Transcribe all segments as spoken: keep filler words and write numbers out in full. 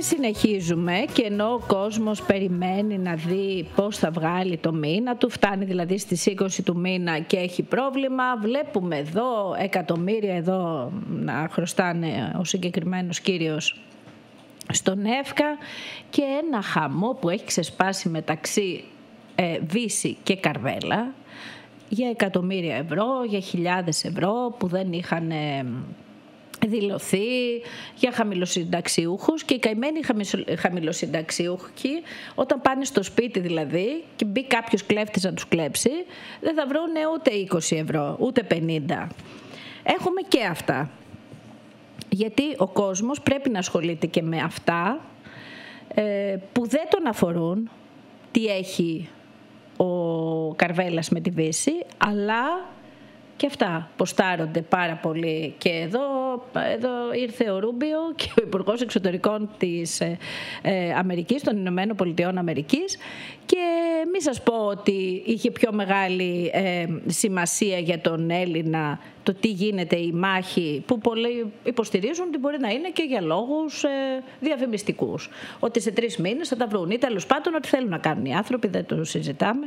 συνεχίζουμε και ενώ ο κόσμος περιμένει να δει πώς θα βγάλει το μήνα του, φτάνει δηλαδή στις είκοσι του μήνα και έχει πρόβλημα, βλέπουμε εδώ εκατομμύρια εδώ να χρωστάνε ο συγκεκριμένος κύριος στον Εύκα και ένα χαμό που έχει ξεσπάσει μεταξύ ε, Βύση και Καρβέλα για εκατομμύρια ευρώ, για χιλιάδες ευρώ που δεν είχαν ε, δηλωθεί, για χαμηλοσυνταξιούχους, και οι καημένοι χαμηλοσυνταξιούχοι όταν πάνε στο σπίτι δηλαδή και μπει κάποιος κλέφτης να τους κλέψει, δεν θα βρούνε ούτε είκοσι ευρώ ούτε πενήντα. Έχουμε και αυτά, γιατί ο κόσμος πρέπει να ασχολείται και με αυτά ε, που δεν τον αφορούν, τι έχει ο Καρβέλας με τη Βύση, αλλά και αυτά ποστάρονται πάρα πολύ. Και εδώ, εδώ ήρθε ο Ρούμπιο και ο Υπουργός Εξωτερικών της ε, ε, Αμερικής, των Ηνωμένων Πολιτειών Αμερικής, και μη σας πω ότι είχε πιο μεγάλη ε, σημασία για τον Έλληνα το τι γίνεται η μάχη, που πολλοί υποστηρίζουν ότι μπορεί να είναι και για λόγους ε, διαφημιστικούς. Ότι σε τρεις μήνες θα τα βρουν, ή τέλος πάντων ότι θέλουν να κάνουν οι άνθρωποι, δεν το συζητάμε.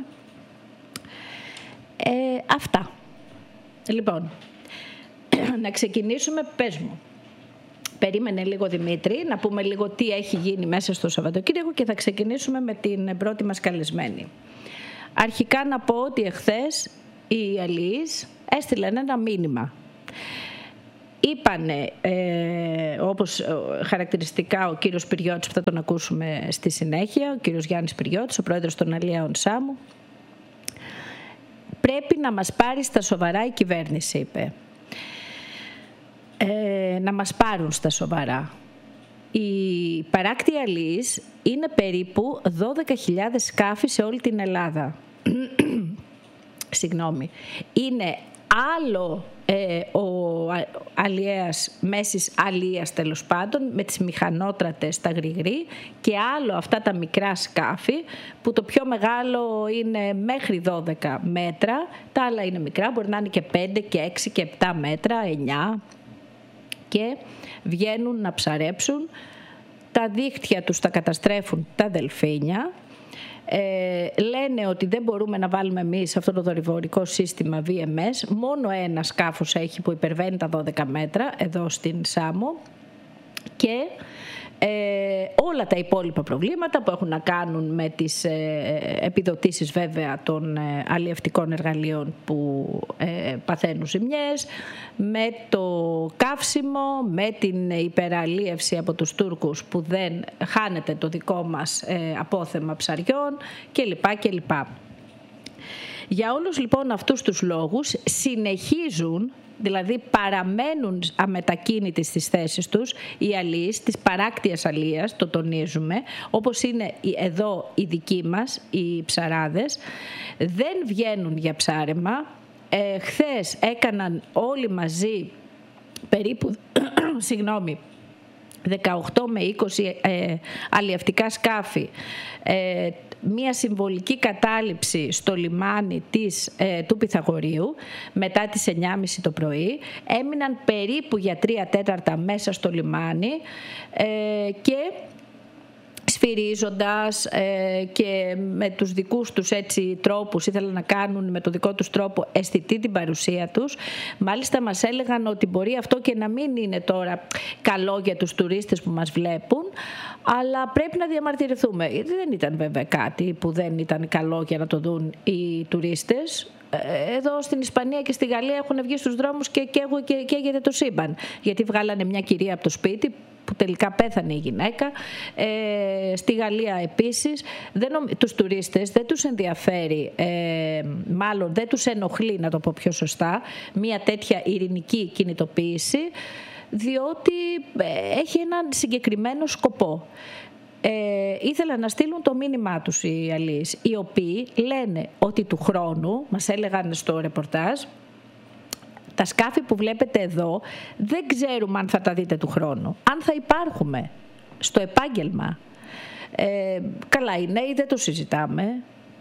Ε, αυτά. Λοιπόν, να ξεκινήσουμε, πες μου. Περίμενε λίγο Δημήτρη, να πούμε λίγο τι έχει γίνει μέσα στο Σαββατοκύριακο και θα ξεκινήσουμε με την πρώτη μας καλεσμένη. Αρχικά να πω ότι εχθές οι αλληλείς έστειλαν ένα μήνυμα. Είπανε, ε, όπως χαρακτηριστικά ο κύριος Πυριώτης, που θα τον ακούσουμε στη συνέχεια, ο κύριος Γιάννης Πυριώτης, ο πρόεδρος των Αλλιέων Σάμου, πρέπει να μας πάρει στα σοβαρά η κυβέρνηση, είπε. Ε, να μας πάρουν στα σοβαρά. Οι παράκτιοι αλληλείς είναι περίπου δώδεκα χιλιάδες σκάφη σε όλη την Ελλάδα. Συγγνώμη. Είναι άλλο ε, ο αλλιέας μέσης αλλίας, τέλος πάντων, με τις μηχανότρατες, τα γρηγρή, και άλλο αυτά τα μικρά σκάφη που το πιο μεγάλο είναι μέχρι δώδεκα μέτρα, τα άλλα είναι μικρά, μπορεί να είναι και πέντε και έξι και επτά μέτρα, εννιά, και βγαίνουν να ψαρέψουν. Τα δίχτυα τους τα καταστρέφουν τα δελφίνια. Ε, λένε ότι δεν μπορούμε να βάλουμε εμείς αυτό το δορυφορικό σύστημα βι εμ ες. Μόνο ένα σκάφος έχει που υπερβαίνει τα δώδεκα μέτρα εδώ στην Σάμο, και ε, όλα τα υπόλοιπα προβλήματα που έχουν να κάνουν με τις ε, επιδοτήσεις βέβαια των ε, αλλιευτικών εργαλείων που ε, παθαίνουν ζημιές, με το καύσιμο, με την υπεραλίευση από τους Τούρκους που δεν χάνεται το δικό μας ε, απόθεμα ψαριών κλπ. κλπ. Για όλους λοιπόν αυτούς τους λόγους συνεχίζουν, δηλαδή παραμένουν αμετακίνητοι στις θέσεις τους οι αλλοίς της παράκτιας αλλίας, το τονίζουμε, όπως είναι εδώ οι δικοί μας, οι ψαράδες, δεν βγαίνουν για ψάρεμα. Ε, χθες έκαναν όλοι μαζί περίπου συγγνώμη, δεκαοκτώ με είκοσι ε, αλλιευτικά σκάφη, ε, μια συμβολική κατάληψη στο λιμάνι της, ε, του Πυθαγορείου μετά τις εννιά και μισή το πρωί. Έμειναν περίπου για τρία τέταρτα μέσα στο λιμάνι ε, και σφυρίζοντας ε, και με τους δικούς τους έτσι τρόπους ήθελαν να κάνουν με το δικό τους τρόπο αισθητή την παρουσία τους. Μάλιστα μας έλεγαν ότι μπορεί αυτό και να μην είναι τώρα καλό για τους τουρίστες που μας βλέπουν, αλλά πρέπει να διαμαρτυρηθούμε. Δεν ήταν βέβαια κάτι που δεν ήταν καλό για να το δουν οι τουρίστες. Εδώ στην Ισπανία και στη Γαλλία έχουν βγει στους δρόμους και καίγεται το σύμπαν, γιατί βγάλανε μια κυρία από το σπίτι που τελικά πέθανε η γυναίκα. Ε, στη Γαλλία επίσης δεν, τους τουρίστες δεν τους ενδιαφέρει, ε, μάλλον δεν τους ενοχλεί, να το πω πιο σωστά, μια τέτοια ειρηνική κινητοποίηση, διότι ε, έχει έναν συγκεκριμένο σκοπό. Ε, ήθελαν να στείλουν το μήνυμά τους οι αλλοίς, οι οποίοι λένε ότι του χρόνου, μας έλεγαν στο ρεπορτάζ, τα σκάφη που βλέπετε εδώ δεν ξέρουμε αν θα τα δείτε του χρόνου, αν θα υπάρχουμε στο επάγγελμα. Ε, καλά, οι νέοι δεν το συζητάμε.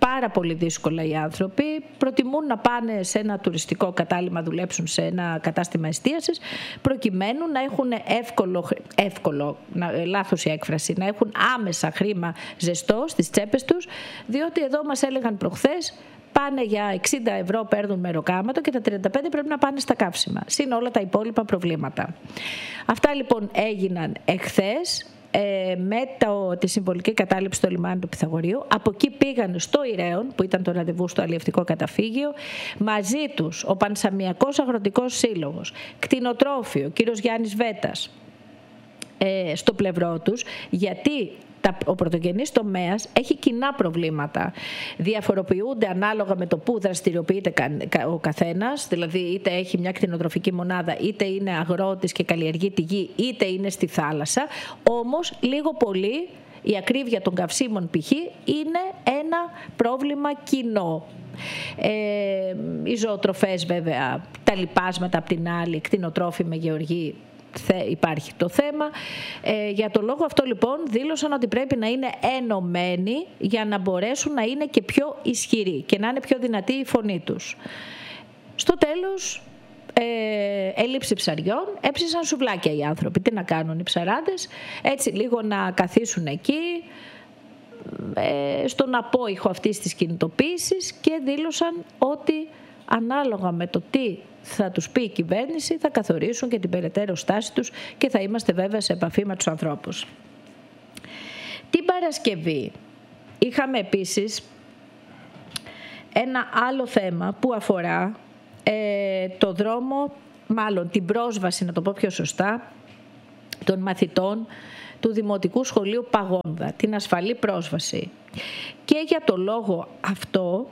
πάρα πολύ δύσκολα οι άνθρωποι. Προτιμούν να πάνε σε ένα τουριστικό κατάλημα, δουλέψουν σε ένα κατάστημα εστίασης, προκειμένου να έχουν εύκολο, εύκολο λάθος η έκφραση, να έχουν άμεσα χρήμα ζεστό στις τσέπες τους, διότι εδώ μας έλεγαν προχθές πάνε για εξήντα ευρώ παίρνουν μεροκάματο και τα τριάντα πέντε πρέπει να πάνε στα καύσιμα, συν όλα τα υπόλοιπα προβλήματα. Αυτά λοιπόν έγιναν εχθές με το, τη συμβολική κατάληψη στο λιμάνι του Πυθαγορείου. Από εκεί πήγαν στο Ηραίον, που ήταν το ραντεβού στο αλλιευτικό καταφύγιο, μαζί τους ο Πανσαμιακός Αγροτικός Σύλλογος, κτηνοτρόφιο, κύριος Γιάννης Βέτας, ε, στο πλευρό τους, γιατί ο πρωτογενής τομέας έχει κοινά προβλήματα. Διαφοροποιούνται ανάλογα με το που δραστηριοποιείται ο καθένας, δηλαδή είτε έχει μια κτηνοτροφική μονάδα, είτε είναι αγρότης και καλλιεργεί τη γη, είτε είναι στη θάλασσα. Όμως, λίγο πολύ, η ακρίβεια των καυσίμων π.χ. είναι ένα πρόβλημα κοινό. Ε, οι ζωοτροφές βέβαια, τα λιπάσματα απ' την άλλη, κτηνοτρόφοι γεωργοί, υπάρχει το θέμα. Ε, για το λόγο αυτό λοιπόν δήλωσαν ότι πρέπει να είναι ενωμένοι για να μπορέσουν να είναι και πιο ισχυροί και να είναι πιο δυνατή η φωνή τους. Στο τέλος, ε, έλλειψη ψαριών, έψησαν σουβλάκια οι άνθρωποι. Τι να κάνουν οι ψαράδες, έτσι λίγο να καθίσουν εκεί ε, στον απόϊχο αυτής της κινητοποίησης και δήλωσαν ότι ανάλογα με το τι θα τους πει η κυβέρνηση θα καθορίσουν και την περαιτέρω στάση τους και θα είμαστε βέβαια σε επαφή με τους ανθρώπους. Την Παρασκευή είχαμε επίσης ένα άλλο θέμα που αφορά ε, το δρόμο, μάλλον την πρόσβαση, να το πω πιο σωστά, των μαθητών του Δημοτικού Σχολείου Παγόνδα, την ασφαλή πρόσβαση. Και για το λόγο αυτό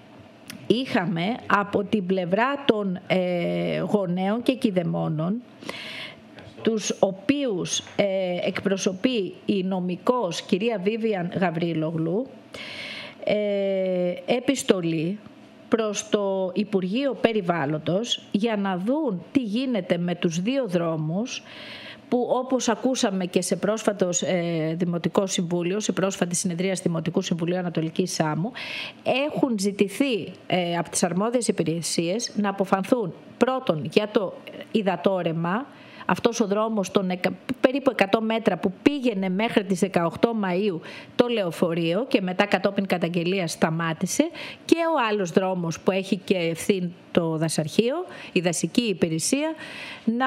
είχαμε από την πλευρά των ε, γονέων και κηδεμόνων, τους οποίους ε, εκπροσωπεί η νομικός κυρία Βίβιαν Γαβρίλογλου, ε, επιστολή προς το Υπουργείο Περιβάλλοντος για να δουν τι γίνεται με τους δύο δρόμους που, όπως ακούσαμε και σε πρόσφατο ε, Δημοτικό Συμβούλιο, σε πρόσφατη συνεδρία Δημοτικού Συμβουλίου Ανατολικής Σάμου, έχουν ζητηθεί ε, από τις αρμόδιες υπηρεσίες να αποφανθούν πρώτον για το υδατόρεμα, αυτός ο δρόμος των περίπου εκατό μέτρα που πήγαινε μέχρι τις δεκαοκτώ Μαΐου το λεωφορείο και μετά κατόπιν καταγγελίας σταμάτησε, και ο άλλος δρόμος που έχει και ευθύνη το δασαρχείο, η δασική υπηρεσία, να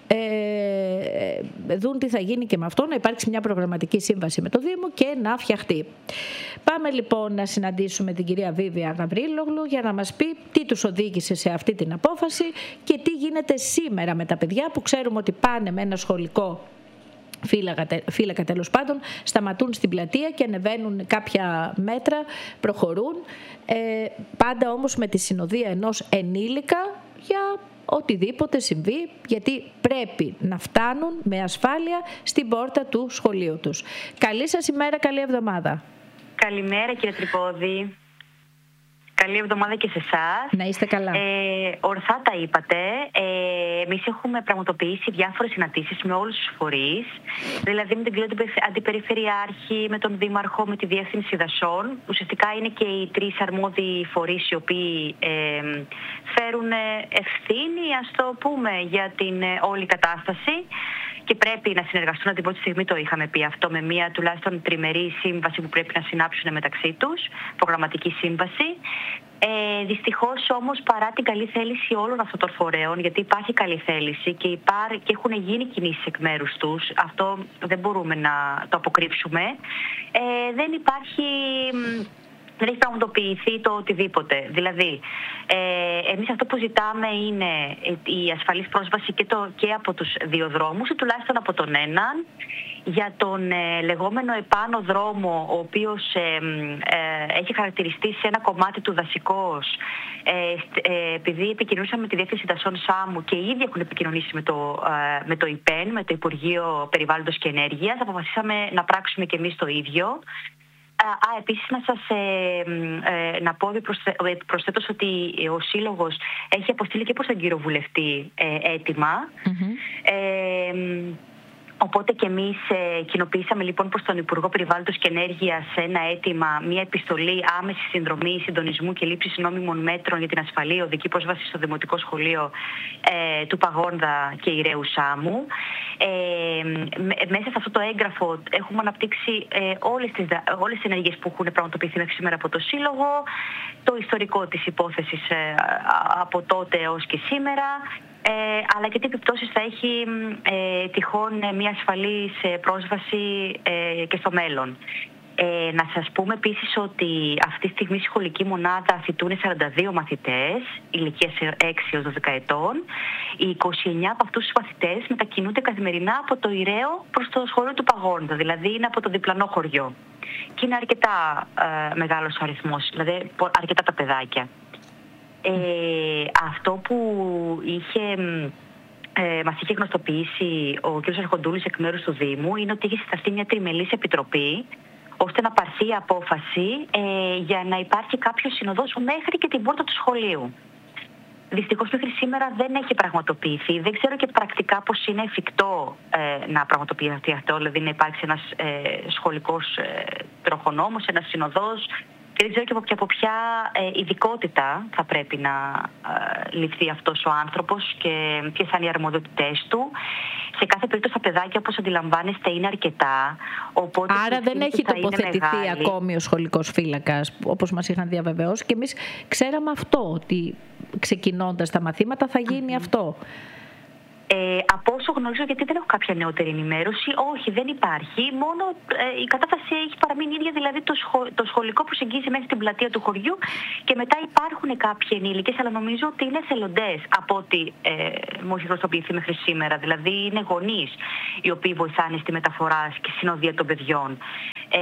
Ε, δουν τι θα γίνει και με αυτό, να υπάρξει μια προγραμματική σύμβαση με το Δήμο και να φτιαχτεί. Πάμε λοιπόν να συναντήσουμε την κυρία Βίβια Γαβρίλογλου για να μας πει τι τους οδήγησε σε αυτή την απόφαση και τι γίνεται σήμερα με τα παιδιά που ξέρουμε ότι πάνε με ένα σχολικό φύλακα, τέλος πάντων, σταματούν στην πλατεία και ανεβαίνουν κάποια μέτρα, προχωρούν, ε, πάντα όμως με τη συνοδεία ενός ενήλικα για οτιδήποτε συμβεί, γιατί πρέπει να φτάνουν με ασφάλεια στην πόρτα του σχολείου τους. Καλή σας ημέρα, καλή εβδομάδα. Καλημέρα κύριε Τρυπόδη. Καλή εβδομάδα και σε εσάς. Να είστε καλά. Ε, ορθά τα είπατε. Ε, εμείς έχουμε πραγματοποιήσει διάφορες συναντήσεις με όλους τους φορείς, δηλαδή με τον κύριο Αντιπεριφερειάρχη, με τον Δήμαρχο, με τη Διεύθυνση Δασών. Ουσιαστικά είναι και οι τρεις αρμόδιοι φορείς οι οποίοι ε, φέρουν ευθύνη, ας το πούμε, για την ε, όλη κατάσταση. Και πρέπει να συνεργαστούν, την πρώτη στιγμή το είχαμε πει αυτό, με μια τουλάχιστον τριμερή σύμβαση που πρέπει να συνάψουν μεταξύ τους, προγραμματική σύμβαση. Ε, δυστυχώς όμως, παρά την καλή θέληση όλων αυτών των φορέων, γιατί υπάρχει καλή θέληση και, υπά... και έχουν γίνει κινήσεις εκ μέρους τους, αυτό δεν μπορούμε να το αποκρύψουμε, ε, δεν υπάρχει... Δεν έχει πραγματοποιηθεί το οτιδήποτε. Δηλαδή, ε, εμείς αυτό που ζητάμε είναι η ασφαλής πρόσβαση και, το, και από τους δύο δρόμους, ή τουλάχιστον από τον έναν, για τον ε, λεγόμενο επάνω δρόμο, ο οποίος ε, ε, έχει χαρακτηριστεί σε ένα κομμάτι του δασικός, ε, ε, επειδή επικοινωνήσαμε με τη Διεύθυνση Δασών Σάμου και ήδη έχουν επικοινωνήσει με το, ε, με το ΙΠΕΝ, με το Υπουργείο Περιβάλλοντος και Ενέργειας, αποφασίσαμε να πράξουμε και εμείς το ίδιο. Α, επίσης να σας ε, ε, να πω προσθέτως ότι ο Σύλλογος έχει αποστείλει και προς τον κύριο Βουλευτή ε, αίτημα. Mm-hmm. ε, Οπότε και εμείς ε, κοινοποιήσαμε λοιπόν προς τον Υπουργό Περιβάλλοντος και Ενέργειας ένα αίτημα, μια επιστολή άμεση συνδρομή, συντονισμού και λήψης νόμιμων μέτρων για την ασφαλή οδική πρόσβαση στο Δημοτικό Σχολείο ε, του Παγόνδα και Ηρέου Σάμου. Ε, μέσα σε αυτό το έγγραφο έχουμε αναπτύξει ε, όλες, τις, όλες τις ενέργειες που έχουν πραγματοποιηθεί μέχρι σήμερα από το Σύλλογο, το ιστορικό της υπόθεσης ε, από τότε έως και σήμερα, ε, αλλά και τι επιπτώσεις θα έχει ε, τυχόν μια ασφαλής πρόσβαση ε, και στο μέλλον. Ε, να σας πούμε επίσης ότι αυτή τη στιγμή η σχολική μονάδα φοιτούν σαράντα δύο μαθητές ηλικίας έξι έως δώδεκα ετών. Οι είκοσι εννέα από αυτούς τους μαθητές μετακινούνται καθημερινά από το Ηραίο προς το σχολείο του Παγόνδα, δηλαδή είναι από το διπλανό χωριό. Και είναι αρκετά ε, μεγάλος ο αριθμός, δηλαδή αρκετά τα παιδάκια. Ε, αυτό που είχε... Ε, μας είχε γνωστοποιήσει ο κ. Αρχοντούλης εκ μέρους του Δήμου είναι ότι είχε συσταθεί μια τριμελής επιτροπή ώστε να πάρθει η απόφαση ε, για να υπάρχει κάποιος συνοδός μέχρι και την πόρτα του σχολείου. Δυστυχώς μέχρι σήμερα δεν έχει πραγματοποιηθεί. Δεν ξέρω και πρακτικά πώς είναι εφικτό ε, να πραγματοποιηθεί αυτό, δηλαδή να υπάρξει ένας ε, σχολικός ε, τροχονόμος, ένας συνοδός. Και δεν ξέρω και από, και από ποια ε, ειδικότητα θα πρέπει να ε, ληφθεί αυτός ο άνθρωπος και ποιες θα είναι οι αρμοδιότητές του. Σε κάθε περίπτωση τα παιδάκια, όπως αντιλαμβάνεστε, είναι αρκετά. Οπότε άρα δεν έχει τοποθετηθεί ακόμη ο σχολικός φύλακας, όπως μας είχαν διαβεβαιώσει. Και εμείς ξέραμε αυτό, ότι ξεκινώντας τα μαθήματα θα γίνει mm-hmm. αυτό. Ε, από όσο γνωρίζω, γιατί δεν έχω κάποια νεότερη ενημέρωση, όχι, δεν υπάρχει. Μόνο ε, η κατάσταση έχει παραμείνει ίδια, δηλαδή το, σχο, το σχολικό προσεγγίζει μέσα στην πλατεία του χωριού και μετά υπάρχουν κάποιοι ενήλικες, αλλά νομίζω ότι είναι εθελοντές από ό,τι ε, μου έχει γνωστοποιηθεί μέχρι σήμερα. Δηλαδή είναι γονείς οι οποίοι βοηθάνε στη μεταφορά και συνοδεία των παιδιών. Ε,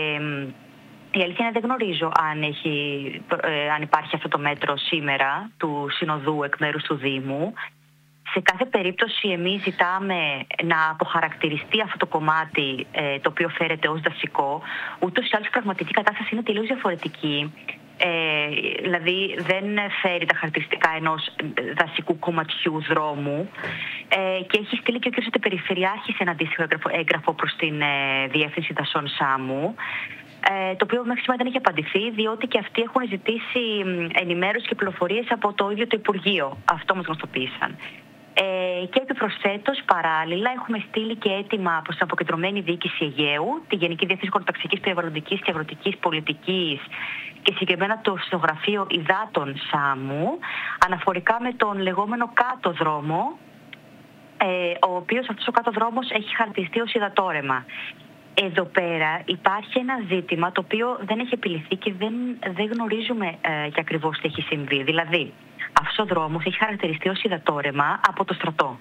Η αλήθεια είναι δεν γνωρίζω αν, έχει, ε, αν υπάρχει αυτό το μέτρο σήμερα του συνοδού εκ μέρους του Δήμου. Σε κάθε περίπτωση εμείς ζητάμε να αποχαρακτηριστεί αυτό το κομμάτι ε, το οποίο φέρεται ως δασικό. Ούτως ή άλλως η πραγματική κατάσταση είναι τελείως διαφορετική. Ε, δηλαδή δεν φέρει τα χαρακτηριστικά ενός δασικού κομματιού δρόμου ε, και έχει στείλει και ο κ. Περιφερειάρχης ένα αντίστοιχο έγγραφο προς την ε, Διεύθυνση Δασών Σάμου, ε, το οποίο μέχρι σήμερα δεν έχει απαντηθεί, διότι και αυτοί έχουν ζητήσει ενημέρωση και πληροφορίες από το ίδιο το Υπουργείο. Αυτό μας γνωστοποίησαν. Ε, και επιπροσθέτως, παράλληλα, έχουμε στείλει και αίτημα προς την Αποκεντρωμένη Διοίκηση Αιγαίου, τη Γενική Διεύθυνση Χωροταξικής, Περιβαλλοντικής και Αγροτικής Πολιτικής και συγκεκριμένα το Γραφείο Υδάτων Σάμου, αναφορικά με τον λεγόμενο κάτω δρόμο, ε, ο οποίος αυτός ο κάτω δρόμος έχει χαρακτηριστεί ως υδατόρεμα. Εδώ πέρα υπάρχει ένα ζήτημα το οποίο δεν έχει επιληθεί και δεν, δεν γνωρίζουμε ε, και ακριβώς τι έχει συμβεί. Δηλαδή, αυτός ο δρόμος έχει χαρακτηριστεί ως υδατόρεμα από το στρατό.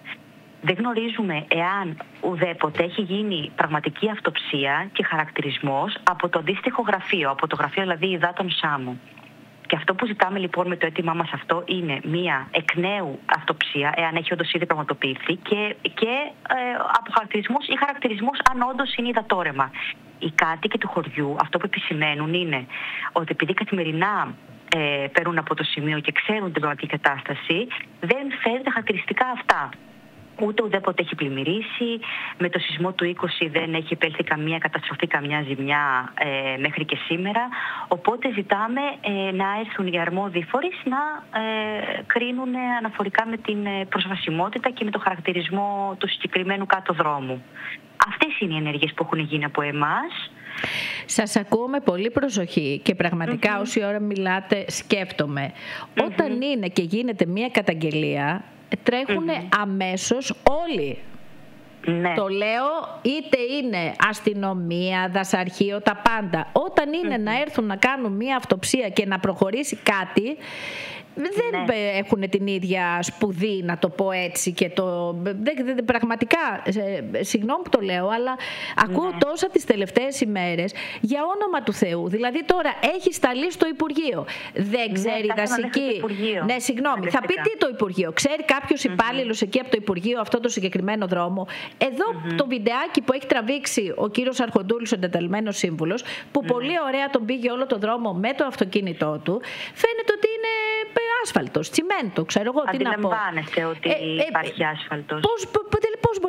Δεν γνωρίζουμε εάν ουδέποτε έχει γίνει πραγματική αυτοψία και χαρακτηρισμός από το αντίστοιχο γραφείο, από το γραφείο δηλαδή Υδάτων Σάμου. Και αυτό που ζητάμε λοιπόν με το αίτημά μας αυτό είναι μία εκ νέου αυτοψία, εάν έχει όντως ήδη πραγματοποιηθεί, και, και ε, αποχαρακτηρισμός ή χαρακτηρισμός αν όντως είναι υδατόρεμα. Οι κάτοικοι του χωριού αυτό που επισημαίνουν είναι ότι επειδή καθημερινά ε, παίρνουν από το σημείο και ξέρουν την πραγματική κατάσταση, δεν φέρει τα χαρακτηριστικά αυτά. Ούτε ουδέποτε έχει πλημμυρίσει, με το σεισμό του είκοσι δεν έχει επέλθει καμία καταστροφή, καμιά ζημιά ε, μέχρι και σήμερα. Οπότε ζητάμε ε, να έρθουν οι αρμόδιοι φορείς να ε, κρίνουν αναφορικά με την προσβασιμότητα και με το χαρακτηρισμό του συγκεκριμένου κάτω δρόμου. Αυτές είναι οι ενέργειες που έχουν γίνει από εμάς. Σας ακούω με πολύ προσοχή και πραγματικά mm-hmm. όση ώρα μιλάτε σκέφτομαι. Mm-hmm. Όταν είναι και γίνεται μια καταγγελία, τρέχουν mm-hmm. αμέσως όλοι. Ναι. Το λέω, είτε είναι αστυνομία, δασαρχείο, τα πάντα. Όταν είναι mm-hmm. να έρθουν να κάνουν μια αυτοψία και να προχωρήσει κάτι, δεν ναι. έχουν την ίδια σπουδή, να το πω έτσι, και το, δεν, δεν, πραγματικά, ε, συγγνώμη που το λέω, αλλά ναι. ακούω τόσα τις τελευταίες ημέρες, για όνομα του Θεού. Δηλαδή τώρα έχει σταλεί στο Υπουργείο, δεν ξέρει ναι, δασική. Ναι, συγγνώμη, θα πει τι το Υπουργείο. Ξέρει κάποιος mm-hmm. υπάλληλος εκεί από το Υπουργείο αυτό το συγκεκριμένο δρόμο? Εδώ mm-hmm. το βιντεάκι που έχει τραβήξει ο κύριος Αρχοντούλης, ο εντεταλμένος σύμβουλος, που mm-hmm. πολύ ωραία τον πήγε όλο το δρόμο με το αυτοκίνητό του, φαίνεται ότι είναι άσφαλτος, τσιμέντο, ξέρω εγώ τι να πω. Αντιλαμβάνεστε ότι ε, ε, υπάρχει άσφαλτος. Πώς, πώς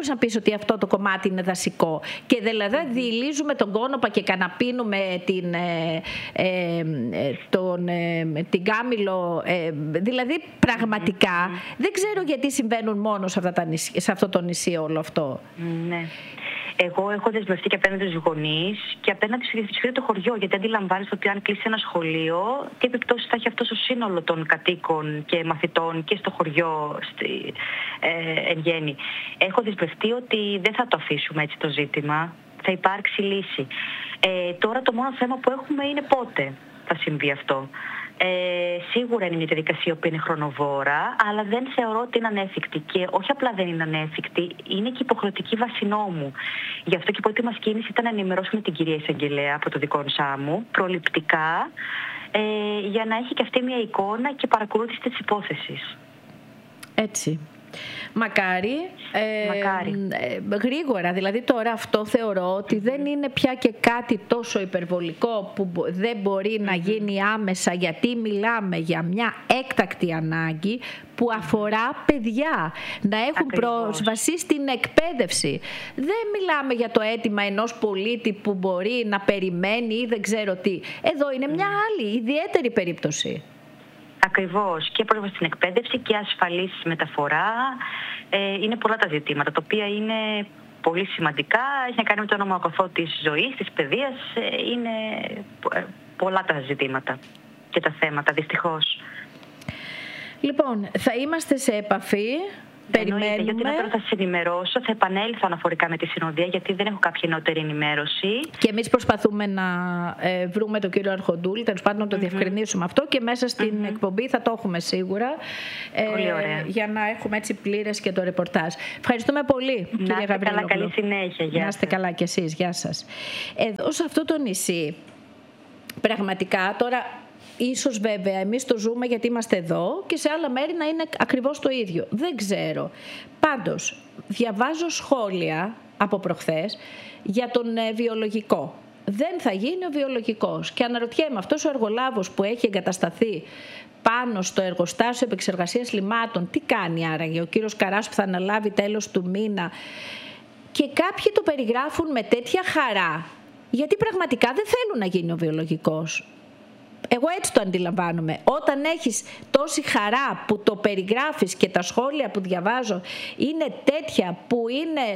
μπορείς να πεις ότι αυτό το κομμάτι είναι δασικό. Και δηλαδή mm-hmm. διηλίζουμε τον κόνοπα και καναπίνουμε την, ε, ε, τον, ε, την κάμιλο. Ε, δηλαδή πραγματικά mm-hmm. δεν ξέρω γιατί συμβαίνουν μόνο σε, αυτά τα νησί, σε αυτό το νησί όλο αυτό. Ναι. Εγώ έχω δεσμευτεί και απέναντι στους γονείς και απέναντι στο το χωριό, γιατί αντιλαμβάνεστε ότι αν κλείσει ένα σχολείο, τι επιπτώσεις θα έχει αυτό στο σύνολο των κατοίκων και μαθητών και στο χωριό στη, ε, εν γέννη. Έχω δεσμευτεί ότι δεν θα το αφήσουμε έτσι το ζήτημα, θα υπάρξει λύση. Ε, τώρα το μόνο θέμα που έχουμε είναι πότε θα συμβεί αυτό. Ε, σίγουρα είναι μια διαδικασία που είναι χρονοβόρα, αλλά δεν θεωρώ ότι είναι ανέφικτη. Και όχι απλά δεν είναι ανέφικτη, είναι και υποχρεωτική βάση νόμου. Γι' αυτό και η πρώτη μας κίνηση ήταν να ενημερώσουμε την κυρία Εισαγγελέα από το δικό Σάμου, προληπτικά, ε, για να έχει και αυτή μια εικόνα και παρακολούθηση της υπόθεσης. Έτσι. Μακάρι, ε, Μακάρι. Ε, γρήγορα, δηλαδή τώρα αυτό θεωρώ ότι δεν είναι πια και κάτι τόσο υπερβολικό που δεν μπορεί να γίνει άμεσα, γιατί μιλάμε για μια έκτακτη ανάγκη που αφορά παιδιά να έχουν Ακριβώς. πρόσβαση στην εκπαίδευση. Δεν μιλάμε για το αίτημα ενός πολίτη που μπορεί να περιμένει ή δεν ξέρω τι. Εδώ είναι μια άλλη ιδιαίτερη περίπτωση. Ακριβώς. Και πρόσβαση στην εκπαίδευση και ασφαλής μεταφορά. Ε, είναι πολλά τα ζητήματα, τα οποία είναι πολύ σημαντικά. Έχει να κάνει με το όνομα αγαθό της ζωής, της παιδείας. Ε, είναι πολλά τα ζητήματα και τα θέματα, δυστυχώς. Λοιπόν, θα είμαστε σε επαφή. Περιμένουμε. Γιατί τώρα θα σας ενημερώσω, θα επανέλθω αναφορικά με τη συνοδεία, γιατί δεν έχω κάποια νεότερη ενημέρωση. Και εμείς προσπαθούμε να ε, βρούμε τον κύριο Αρχοντούλη, τέλος πάντων να το mm-hmm. διευκρινίσουμε αυτό και μέσα στην mm-hmm. εκπομπή θα το έχουμε σίγουρα. Πολύ ε, ωραία. Για να έχουμε έτσι πλήρες και το ρεπορτάζ. Ευχαριστούμε πολύ, να κύριε Γαβριλόγλου. Να είστε καλά, καλή συνέχεια. Γεια να είστε καλά κι εσείς, γεια σας. Εδώ σε αυτό το νησί, πραγματικά τώρα. Ίσως βέβαια εμείς το ζούμε γιατί είμαστε εδώ και σε άλλα μέρη να είναι ακριβώς το ίδιο. Δεν ξέρω. Πάντως, διαβάζω σχόλια από προχθές για τον ε, βιολογικό. Δεν θα γίνει ο βιολογικός. Και αναρωτιέμαι, αυτός ο εργολάβος που έχει εγκατασταθεί πάνω στο εργοστάσιο επεξεργασίας λιμάτων, τι κάνει άραγε ο κύριος Καράς που θα αναλάβει τέλος του μήνα? Και κάποιοι το περιγράφουν με τέτοια χαρά, γιατί πραγματικά δεν θέλουν να γίνει ο βιολογικός. Εγώ έτσι το αντιλαμβάνομαι. Όταν έχεις τόση χαρά που το περιγράφεις και τα σχόλια που διαβάζω είναι τέτοια που είναι,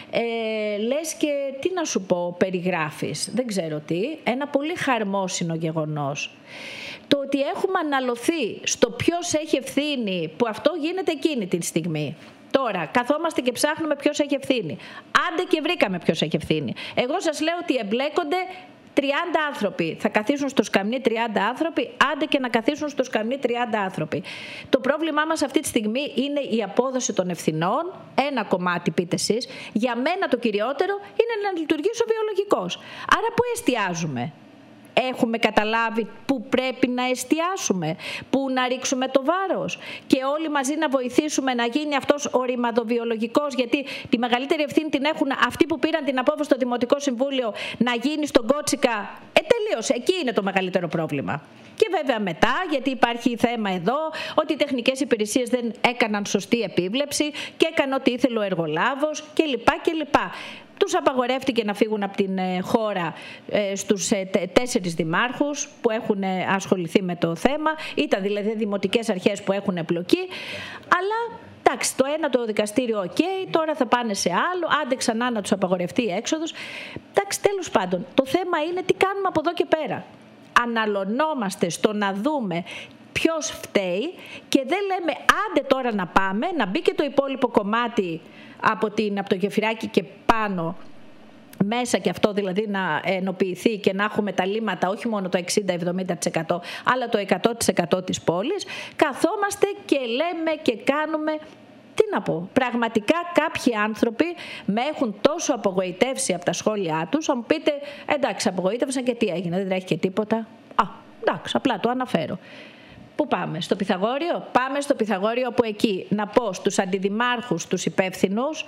ε, λες και τι να σου πω, περιγράφεις, δεν ξέρω τι, ένα πολύ χαρμόσυνο γεγονός. Το ότι έχουμε αναλωθεί στο ποιος έχει ευθύνη, που αυτό γίνεται εκείνη τη στιγμή. Τώρα, καθόμαστε και ψάχνουμε ποιος έχει ευθύνη. Άντε και βρήκαμε ποιος έχει ευθύνη. Εγώ σας λέω ότι εμπλέκονται τριάντα άνθρωποι. Θα καθίσουν στο σκαμνί τριάντα άνθρωποι, άντε και να καθίσουν στο σκαμνί τριάντα άνθρωποι. Το πρόβλημά μας αυτή τη στιγμή είναι η απόδοση των ευθυνών. Ένα κομμάτι πείτε εσείς. Για μένα το κυριότερο είναι να λειτουργήσει ο βιολογικός. Άρα πού εστιάζουμε? Έχουμε καταλάβει που πρέπει να εστιάσουμε, που να ρίξουμε το βάρος και όλοι μαζί να βοηθήσουμε να γίνει αυτός ο ρημαδοβιολογικός, γιατί τη μεγαλύτερη ευθύνη την έχουν αυτοί που πήραν την απόφαση στο Δημοτικό Συμβούλιο να γίνει στον Κότσικα. Ε, τελείωσε. Εκεί είναι το μεγαλύτερο πρόβλημα. Και βέβαια μετά, γιατί υπάρχει θέμα εδώ, ότι οι τεχνικές υπηρεσίες δεν έκαναν σωστή επίβλεψη και έκανε ό,τι ήθελε ο εργολάβος κλπ. κλπ. Τους απαγορεύτηκε να φύγουν από την χώρα στους τέσσερις δημάρχους που έχουν ασχοληθεί με το θέμα. Ήταν δηλαδή δημοτικές αρχές που έχουν εμπλοκή. Αλλά εντάξει, το ένα το δικαστήριο οκ, okay, τώρα θα πάνε σε άλλο, άντε ξανά να τους απαγορευτεί η έξοδος. Εντάξει, τέλος πάντων, το θέμα είναι τι κάνουμε από εδώ και πέρα. Αναλωνόμαστε στο να δούμε ποιος φταίει και δεν λέμε άντε τώρα να πάμε, να μπει και το υπόλοιπο κομμάτι από, την, από το γεφυράκι και πάνω μέσα, και αυτό δηλαδή να ενοποιηθεί και να έχουμε τα λίμματα όχι μόνο το εξήντα με εβδομήντα τοις εκατό αλλά το εκατό τοις εκατό της πόλης. Καθόμαστε και λέμε και κάνουμε. Τι να πω, πραγματικά κάποιοι άνθρωποι με έχουν τόσο απογοητεύσει από τα σχόλιά τους. Θα μου πείτε, εντάξει, απογοήτευσαν και τι έγινε, δεν τρέχει και τίποτα. Α, εντάξει, απλά το αναφέρω. Πού πάμε, στο Πυθαγόριο? Πάμε στο Πυθαγόριο, όπου εκεί να πω στους αντιδημάρχους, τους υπεύθυνους,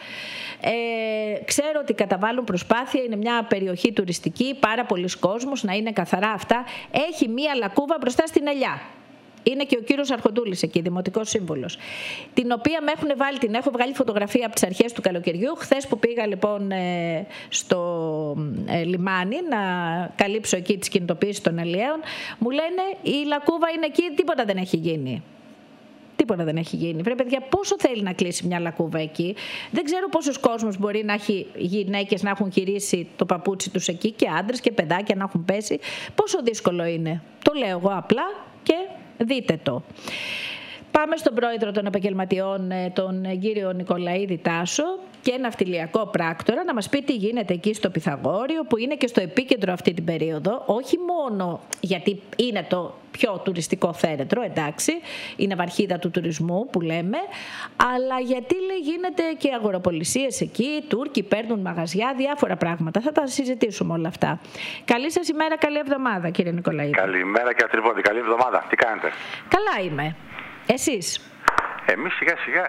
ε, ξέρω ότι καταβάλουν προσπάθεια, είναι μια περιοχή τουριστική, πάρα πολλοί κόσμος, να είναι καθαρά αυτά. Έχει μία λακκούβα μπροστά στην ελιά. Είναι και ο κύριος Αρχοντούλης εκεί, δημοτικός σύμβουλος. Την οποία με έχουν βάλει, την έχω βγάλει φωτογραφία από τις αρχές του καλοκαιριού. Χθες που πήγα λοιπόν στο λιμάνι να καλύψω εκεί τις κινητοποιήσεις των αλλιέων, μου λένε η λακκούβα είναι εκεί, τίποτα δεν έχει γίνει. Τίποτα δεν έχει γίνει. Βρε παιδιά, πόσο θέλει να κλείσει μια λακκούβα εκεί. Δεν ξέρω πόσος κόσμος μπορεί να έχει, γυναίκες να έχουν γυρίσει το παπούτσι τους εκεί και άντρες και παιδάκια να έχουν πέσει. Πόσο δύσκολο είναι. Το λέω εγώ απλά και δείτε το. Πάμε στον πρόεδρο των επαγγελματιών, τον κύριο Νικολαίδη Τάσο, και ναυτιλιακό πράκτορα, να μας πει τι γίνεται εκεί στο Πυθαγόριο, που είναι και στο επίκεντρο αυτή την περίοδο, όχι μόνο γιατί είναι το πιο τουριστικό θέρετρο, εντάξει, η ναυαρχίδα του τουρισμού που λέμε, αλλά γιατί λέει, γίνεται και αγοροπολισίες εκεί, οι Τούρκοι παίρνουν μαγαζιά, διάφορα πράγματα. Θα τα συζητήσουμε όλα αυτά. Καλή σας ημέρα, καλή εβδομάδα κύριε Νικολαίδη. Καλημέρα και ατριβώδη, καλή εβδομάδα. Τι κάνετε? Καλά είμαι. Εσείς? Εμείς σιγά σιγά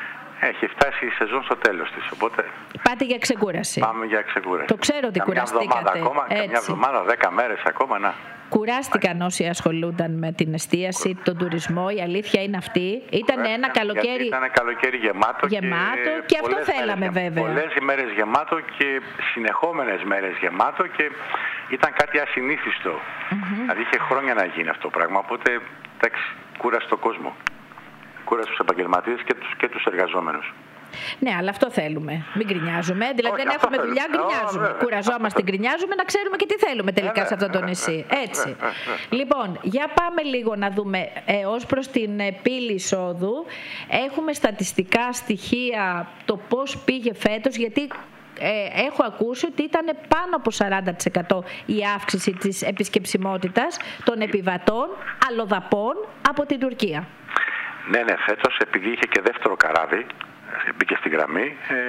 έχει φτάσει η σεζόν στο τέλος της, οπότε πάτε για ξεκούραση. Πάμε για ξεκούραση. Το ξέρω ότι καμιά κουραστήκατε. Εβδομάδα ακόμα, καμιά εβδομάδα, δέκα μέρες ακόμα, να. Κουράστηκαν όσοι ασχολούνταν με την εστίαση, τον τουρισμό. Η αλήθεια είναι αυτή. Ήταν ένα καλοκαίρι, ήταν καλοκαίρι γεμάτο, γεμάτο και, και αυτό θέλαμε μέρες, βέβαια. Πολλές ημέρες γεμάτο και συνεχόμενες μέρες γεμάτο και ήταν κάτι ασυνήθιστο. Mm-hmm. Δηλαδή είχε χρόνια να γίνει αυτό το πράγμα, οπότε εντάξει, κούρασε το κόσμο. Κούρασε τους επαγγελματίες και τους, και τους εργαζόμενους. Ναι, αλλά αυτό θέλουμε. Μην γκρινιάζουμε. Δηλαδή Όχι, δεν έχουμε δουλειά, γκρινιάζουμε. Oh, Κουραζόμαστε, γκρινιάζουμε, να ξέρουμε και τι θέλουμε τελικά σε αυτό το νησί. Έτσι. Λοιπόν, για πάμε λίγο να δούμε ε, ως προς την ε, πύλη εισόδου. Έχουμε στατιστικά στοιχεία το πώς πήγε φέτος, γιατί ε, έχω ακούσει ότι ήταν πάνω από σαράντα τοις εκατό η αύξηση της επισκεψιμότητας των επιβατών αλλοδαπών από την Τουρκία. Ναι, ναι, φέτος επειδή είχε και δεύτερο καράβι, μπήκε στη γραμμή, ε,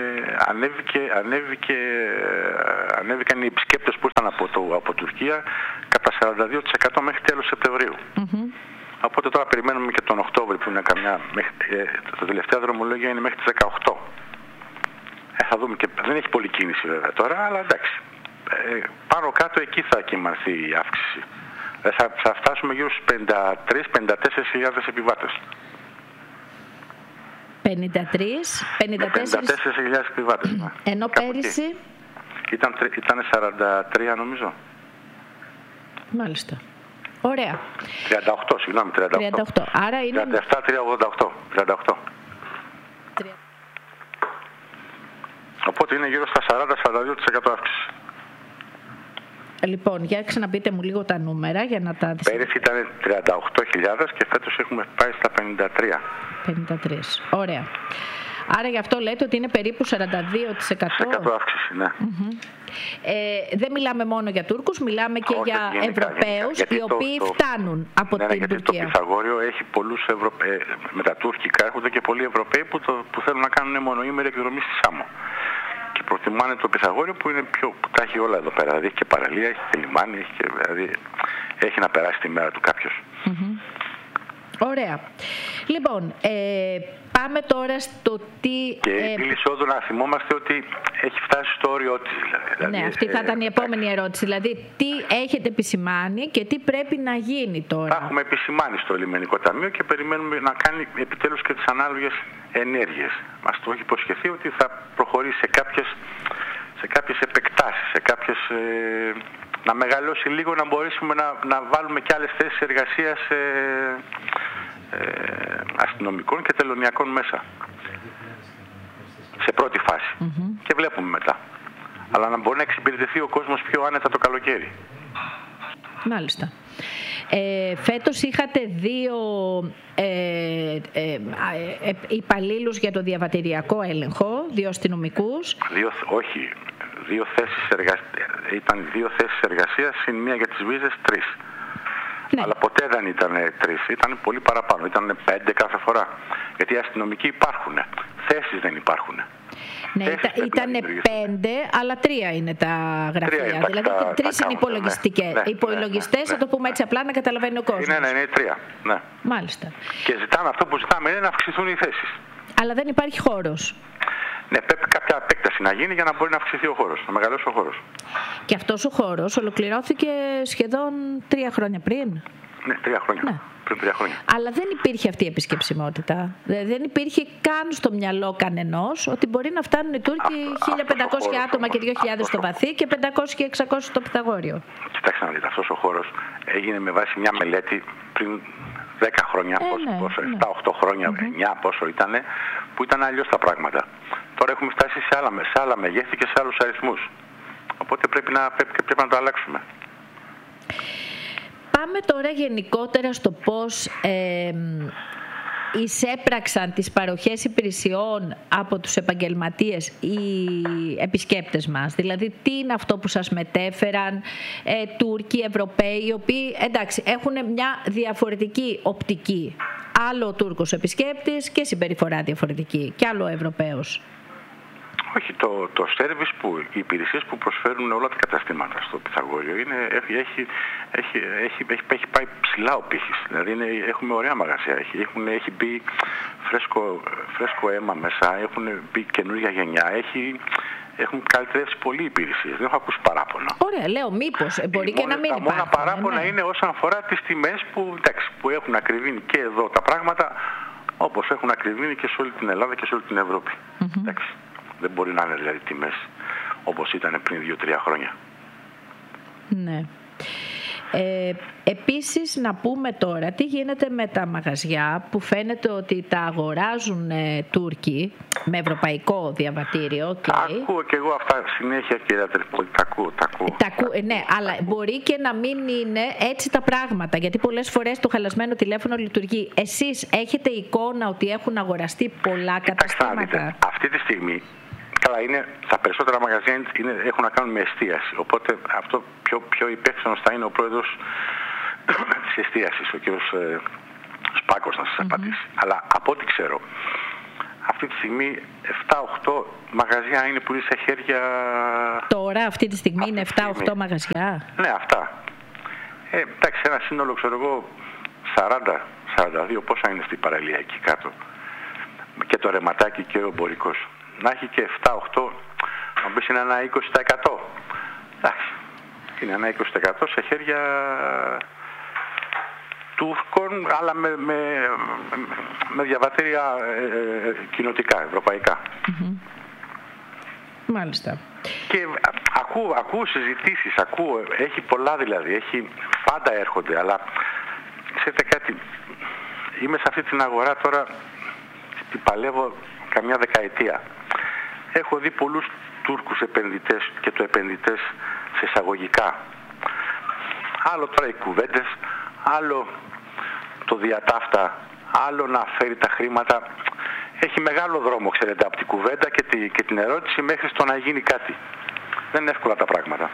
ανέβηκε, ανέβηκε, ανέβηκαν οι επισκέπτες που ήρθαν από, το, από Τουρκία κατά σαράντα δύο τοις εκατό μέχρι τέλος Σεπτεμβρίου. Mm-hmm. Οπότε τώρα περιμένουμε και τον Οκτώβριο που είναι καμιά, μέχρι, ε, το τελευταίο δρομολόγιο είναι μέχρι τις δεκαοκτώ. Ε, θα δούμε και δεν έχει πολλή κίνηση βέβαια τώρα, αλλά εντάξει, ε, πάνω κάτω εκεί θα κοιμανθεί η αύξηση. Ε, θα, θα φτάσουμε γύρω στους πενήντα τρεις με πενήντα τέσσερις χιλιάδες επιβάτες. πενήντα τρεις με πενήντα τέσσερις χιλιάδες επιβάτες. Ενώ πέρυσι ήταν, ήταν σαράντα τρία νομίζω. Μάλιστα. Ωραία. τριάντα οκτώ, συγγνώμη, τριάντα οκτώ. τριάντα οκτώ. Άρα είναι... τριάντα επτά τριακόσια ογδόντα οκτώ. τριάντα οκτώ. Οπότε είναι γύρω στα σαράντα με σαράντα δύο τοις εκατό αύξηση. Λοιπόν, για ξαναπείτε μου λίγο τα νούμερα για να τα... Πέρυσι ήταν τριάντα οκτώ χιλιάδες και φέτος έχουμε πάει στα πενήντα τρία. πενήντα τρία. Ωραία. Άρα γι' αυτό λέτε ότι είναι περίπου σαράντα δύο τοις εκατό. Αύξηση, ναι. Mm-hmm. Ε, δεν μιλάμε μόνο για Τούρκους, μιλάμε και Όχι, για γενικά, Ευρωπαίους γενικά. οι οποίοι το, το, φτάνουν από ναι, την γιατί Τουρκία. Το Πυθαγόριο έχει πολλούς Ευρωπαίους, με τα τουρκικά έρχονται και πολλοί Ευρωπαίοι που, το, που θέλουν να κάνουν μονοήμερη εκδρομή στη Σάμο. Και προτιμάνε το Πυθαγόριο που, είναι πιο, που τα έχει όλα εδώ πέρα. Δηλαδή έχει και παραλία, έχει και λιμάνι, έχει, και, δηλαδή, έχει να περάσει τη μέρα του κάποιος. Mm-hmm. Ωραία. Λοιπόν, ε, πάμε τώρα στο τι... Και η πύλη εισόδου να θυμόμαστε ότι έχει φτάσει στο όριό της. Δηλαδή, ναι, αυτή θα ε, ήταν η επόμενη ε, ερώτηση. Δηλαδή, τι έχετε επισημάνει και τι πρέπει να γίνει τώρα. Τα έχουμε επισημάνει στο Λιμενικό Ταμείο και περιμένουμε να κάνει επιτέλους και τις ανάλογες ενέργειες. Μας το έχει υποσχεθεί ότι θα προχωρήσει σε κάποιες, σε κάποιες επεκτάσεις, σε κάποιες... Ε, να μεγαλώσει λίγο, να μπορέσουμε να, να βάλουμε και άλλες θέσεις εργασίας ε, ε, αστυνομικών και τελωνιακών μέσα. Σε πρώτη φάση. Mm-hmm. Και βλέπουμε μετά. Αλλά να μπορεί να εξυπηρετηθεί ο κόσμος πιο άνετα το καλοκαίρι. Μάλιστα. Ε, φέτος είχατε δύο ε, ε, ε, ε, υπαλλήλους για το διαβατηριακό έλεγχο, δύο αστυνομικούς. Δύο, όχι, δύο θέσεις εργα... ήταν δύο θέσεις εργασίας, συν μία για τις βίζες, τρεις. Ναι. Αλλά ποτέ δεν ήταν τρεις, ήταν πολύ παραπάνω, ήταν πέντε κάθε φορά. Γιατί οι αστυνομικοί υπάρχουν, θέσεις δεν υπάρχουν. Ναι, ήταν πέντε, αλλά τρία είναι τα γραφεία. Τρία, δηλαδή τα, τρεις τα είναι υπολογιστικές. Ναι, ναι, υπολογιστές, ναι, ναι, θα το πούμε έτσι απλά να καταλαβαίνει ο κόσμος. Ναι, ναι, είναι τρία. Ναι. Μάλιστα. Και ζητάμε αυτό που ζητάμε είναι να αυξηθούν οι θέσεις. Αλλά δεν υπάρχει χώρος. Ναι, πρέπει κάποια επέκταση να γίνει για να μπορεί να αυξηθεί ο χώρος, να μεγαλώσει ο χώρος. Και αυτός ο χώρος ολοκληρώθηκε σχεδόν τρία χρόνια πριν. Ναι, τρία χρόνια. Ναι. Πριν τρία χρόνια. Αλλά δεν υπήρχε αυτή η επισκεψιμότητα. Δεν υπήρχε καν στο μυαλό κανενός ότι μπορεί να φτάνουν οι Τούρκοι χίλια πεντακόσια άτομα και δύο χιλιάδες στο βαθύ και πεντακόσια και εξακόσια στο Πυθαγόριο. Κοιτάξτε να δείτε, αυτός ο χώρος έγινε με βάση μια μελέτη πριν δέκα χρόνια, ε, πόσο, ναι, πόσο, ναι. επτά οκτώ χρόνια, mm-hmm. εννιά πόσο ήταν, που ήταν αλλιώς τα πράγματα. Τώρα έχουμε φτάσει σε άλλα, σε άλλα μεγέθη και σε άλλους αριθμούς. Οπότε πρέπει να, πρέπει, πρέπει να το αλλάξουμε. Πάμε τώρα γενικότερα στο πώς ε, εισέπραξαν τις παροχές υπηρεσιών από τους επαγγελματίες οι επισκέπτες μας. Δηλαδή τι είναι αυτό που σας μετέφεραν ε, Τούρκοι, Ευρωπαίοι, οι οποίοι εντάξει, έχουν μια διαφορετική οπτική. Άλλο ο Τούρκος επισκέπτης και συμπεριφορά διαφορετική και άλλο ο Ευρωπαίος. Όχι, το, το service που, οι υπηρεσίες που προσφέρουν όλα τα καταστήματα στο Πυθαγόριο είναι, έχει, έχει, έχει, έχει, έχει, έχει πάει ψηλά ο πύχης. Δηλαδή είναι, έχουμε ωραία μαγαζιά, έχει, έχουν, έχει μπει φρέσκο, φρέσκο αίμα μέσα, έχουν μπει καινούργια γενιά, έχει, έχουν καλυτερεύσει πολλοί υπηρεσίες. Δεν έχω ακούσει παράπονα. Ωραία, λέω μήπως, μπορεί και να μην υπάρχουν. Τα μόνα παράπονα ναι. είναι όσον αφορά τις τιμές που, εντάξει, που έχουν ακριβήνει και εδώ τα πράγματα, όπως έχουν ακριβήνει και σε όλη την Ελλάδα και σε όλη την Ευρώπη. Mm-hmm. Εντάξει. Δεν μπορεί να είναι δηλαδή τιμές όπως ήταν πριν δύο τρία χρόνια. Ναι. Ε, επίσης να πούμε τώρα τι γίνεται με τα μαγαζιά που φαίνεται ότι τα αγοράζουν ε, Τούρκοι με ευρωπαϊκό διαβατήριο. Okay. Τα ακούω και εγώ αυτά συνέχεια κύριε Τρυπόλη, τα ακούω, τα ακούω. Τα ακού, ε, ναι, αλλά μπορεί και να μην είναι έτσι τα πράγματα, γιατί πολλές φορές το χαλασμένο τηλέφωνο λειτουργεί. Εσείς έχετε εικόνα ότι έχουν αγοραστεί πολλά καταστήματα? Κοιτάξτε, αυτή τη στιγμή καλά, είναι, τα περισσότερα μαγαζιά είναι, έχουν να κάνουν με εστίαση. Οπότε αυτό πιο, πιο υπεύθυνος θα είναι ο πρόεδρος της εστίασης, ο κ. Ε, Σπάκος, να σας mm-hmm. απαντήσει. Αλλά από ό,τι ξέρω, αυτή τη στιγμή επτά οκτώ μαγαζιά είναι που είναι σε χέρια... Τώρα, αυτή τη στιγμή αυτή είναι επτά οκτώ μαγαζιά. Ναι, αυτά. Ε, εντάξει, ένα σύνολο, ξέρω εγώ, σαράντα σαράντα δύο, πόσα είναι στην παραλία εκεί κάτω. Και το ρεματάκι και ο εμπορικός. Να έχει και επτά οκτώ, να μπεις είναι ένα είκοσι τοις εκατό. Εντάξει, είναι ένα είκοσι τοις εκατό σε χέρια Τούρκων, αλλά με, με, με διαβατήρια ε, ε, κοινοτικά, ευρωπαϊκά. Mm-hmm. Μάλιστα. Και ακούω, ακούω συζητήσεις, ακούω, έχει πολλά δηλαδή, έχει, πάντα έρχονται, αλλά ξέρετε κάτι, είμαι σε αυτή την αγορά τώρα, την παλεύω καμιά δεκαετία. Έχω δει πολλούς Τούρκους επενδυτές και το επενδυτές σε εισαγωγικά. Άλλο τώρα οι κουβέντες, άλλο το διατάφτα, άλλο να φέρει τα χρήματα. Έχει μεγάλο δρόμο, ξέρετε, από την κουβέντα και, τη, και την ερώτηση μέχρι στο να γίνει κάτι. Δεν είναι εύκολα τα πράγματα.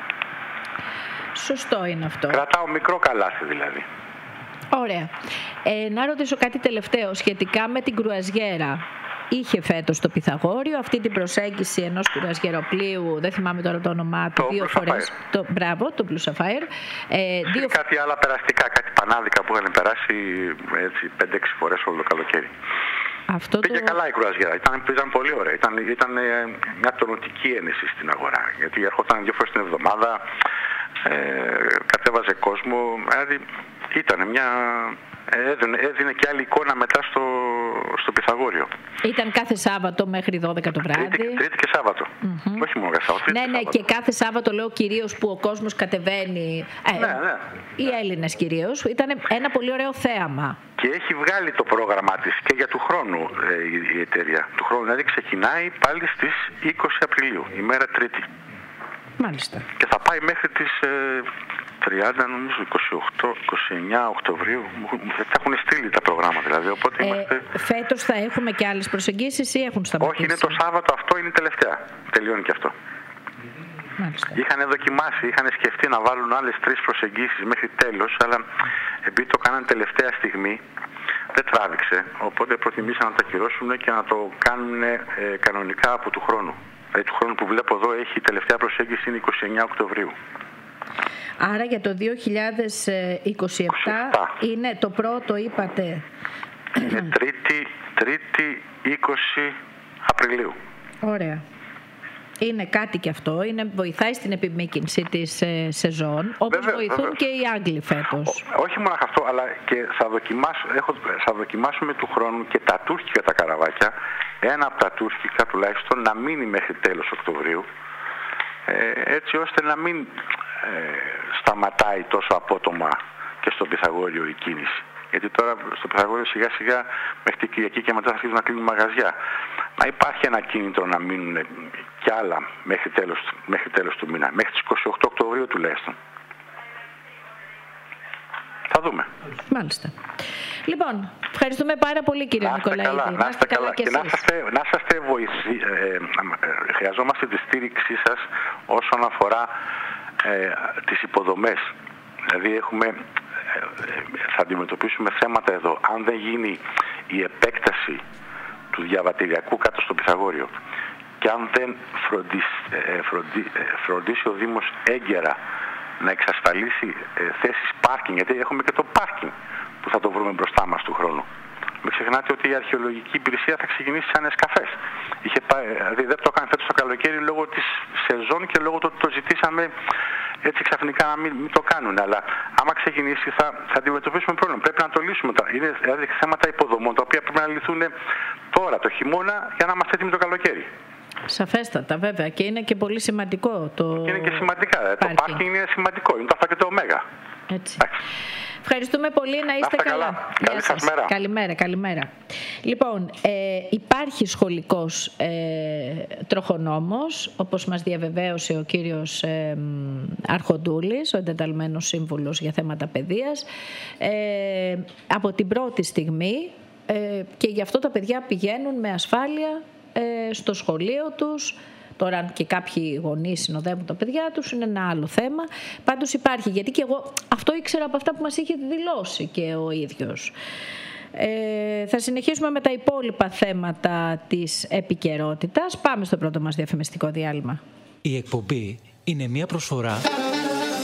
Σωστό είναι αυτό. Κρατάω μικρό καλάθι δηλαδή. Ωραία. Ε, να ρωτήσω κάτι τελευταίο σχετικά με την κρουαζιέρα. Είχε φέτος το Πυθαγόριο αυτή την προσέγγιση ενός κουραζιεροπλοίου, δεν θυμάμαι τώρα το όνομά του, το δύο φορές. Το, μπράβο, το Blue Sapphire. Ε, δύο... Κάτι άλλα περαστικά, κάτι πανάδικα που είχαν περάσει έτσι πέντε έξι φορές όλο το καλοκαίρι. Αυτό πήγε το... καλά η κρουαζιέρα, ήταν, ήταν πολύ ωραία. Ήταν, ήταν μια τονωτική ένεση στην αγορά. Γιατί ερχόταν δύο φορές την εβδομάδα, ε, κατέβαζε κόσμο. Δηλαδή ήταν μια. Έδινε, έδινε και άλλη εικόνα μετά στο, στο Πυθαγόριο. Ήταν κάθε Σάββατο μέχρι δώδεκα το βράδυ. Τρίτη, τρίτη και Σάββατο. Mm-hmm. Όχι μόνο κάθε Σάββατο. Ναι, ναι, και κάθε Σάββατο λέω κυρίως που ο κόσμος κατεβαίνει. Ε, ναι, ναι. Οι Έλληνες κυρίως. Ήταν ένα πολύ ωραίο θέαμα. Και έχει βγάλει το πρόγραμμά της και για του χρόνου ε, η, η εταιρεία. Του χρόνου δηλαδή ξεκινάει πάλι στις είκοσι Απριλίου, ημέρα Τρίτη. Μάλιστα. Και θα πάει μέχρι τις ε, τριάντα, νομίζω, είκοσι οκτώ είκοσι εννιά Οκτωβρίου. Θα έχουν στείλει τα προγράμματα δηλαδή. Οπότε ε, είμαστε... Φέτος θα έχουμε και άλλες προσεγγίσεις ή έχουν σταματήσει? Όχι, είναι το Σάββατο αυτό, είναι η τελευταία. Τελειώνει και αυτό. Μάλιστα. Είχαν δοκιμάσει, είχαν σκεφτεί να βάλουν άλλες τρεις προσεγγίσεις μέχρι τέλος, αλλά επειδή το κάνανε τελευταία στιγμή, δεν τράβηξε. Οπότε προτιμήσαν να τα ακυρώσουν και να το κάνουν ε, κανονικά από του χρόνου. Δηλαδή του χρόνου που βλέπω εδώ έχει η τελευταία προσέγγιση είναι είκοσι εννιά Οκτωβρίου. Άρα για το δύο χιλιάδες είκοσι επτά είναι το πρώτο, είπατε. Είναι τρίτη, τρίτη είκοσι Απριλίου. Ωραία. Είναι κάτι και αυτό, είναι, βοηθάει στην επιμήκυνση της ε, σεζόν, όπως βέβαια, βοηθούν βέβαια. Και οι Άγγλοι φέτος. Ό, όχι μόνο αυτό, αλλά και θα, δοκιμάσω, έχω, θα δοκιμάσουμε του χρόνου και τα τουρκικά τα καραβάκια, ένα από τα τουρκικά τουλάχιστον να μείνει μέχρι τέλος Οκτωβρίου, ε, έτσι ώστε να μην ε, σταματάει τόσο απότομα και στο Πυθαγόριο η κίνηση. Γιατί τώρα στο Πυθαγόριο σιγά σιγά μέχρι την Κυριακή και μετά θα αρχίσουν να κλείνουν μαγαζιά. Να υπάρχει ένα κίνητρο να μείνουν κι άλλα μέχρι τέλος, μέχρι τέλος του μήνα, μέχρι τις είκοσι οκτώ Οκτωβρίου τουλάχιστον. Θα δούμε. Μάλιστα. Λοιπόν, ευχαριστούμε πάρα πολύ κύριε Νικολαίδη. Καλά, να είστε καλά, καλά. Και, και να είσαστε βοηθοί. Ε, ε, χρειαζόμαστε τη στήριξή σας όσον αφορά ε, τις υποδομές. Δηλαδή έχουμε... θα αντιμετωπίσουμε θέματα εδώ. Αν δεν γίνει η επέκταση του διαβατηριακού κάτω στο Πυθαγόριο και αν δεν φροντίσει, φροντι, φροντίσει ο Δήμος έγκαιρα να εξασφαλίσει θέσεις πάρκινγκ, γιατί έχουμε και το πάρκινγκ που θα το βρούμε μπροστά μας του χρόνου. Μην ξεχνάτε ότι η αρχαιολογική υπηρεσία θα ξεκινήσει σαν εσκαφές. Είχε πάει, δηλαδή δεν το έκανε φέτος το καλοκαίρι λόγω της σεζόν και λόγω του ότι το ζητήσαμε έτσι ξαφνικά να μην, μην το κάνουν. Αλλά άμα ξεκινήσει θα, θα αντιμετωπίσουμε πρόβλημα. Πρέπει να το λύσουμε. Είναι δηλαδή θέματα υποδομών τα οποία πρέπει να λυθούν τώρα το χειμώνα για να είμαστε έτοιμοι το καλοκαίρι. Σαφέστατα, βέβαια. Και είναι και πολύ σημαντικό το. Και είναι και σημαντικά. Πάρκινγκ. Το πάρκινγκ είναι σημαντικό. Είναι το α και το ω. Έτσι. Ευχαριστούμε πολύ, να είστε καλά. καλά. Καλή σας μέρα. Καλημέρα, καλημέρα. Λοιπόν, ε, υπάρχει σχολικός ε, τροχονόμος, όπως μας διαβεβαίωσε ο κύριος ε, Αρχοντούλης, ο εντεταλμένος σύμβουλος για θέματα παιδείας, ε, από την πρώτη στιγμή ε, και γι' αυτό τα παιδιά πηγαίνουν με ασφάλεια ε, στο σχολείο τους. Τώρα αν και κάποιοι γονείς συνοδεύουν τα παιδιά τους είναι ένα άλλο θέμα. Πάντως υπάρχει, γιατί και εγώ αυτό ήξερα από αυτά που μας είχε δηλώσει και ο ίδιος. Ε, θα συνεχίσουμε με τα υπόλοιπα θέματα της επικαιρότητας. Πάμε στο πρώτο μας διαφημιστικό διάλειμμα. Η εκπομπή είναι μια προσφορά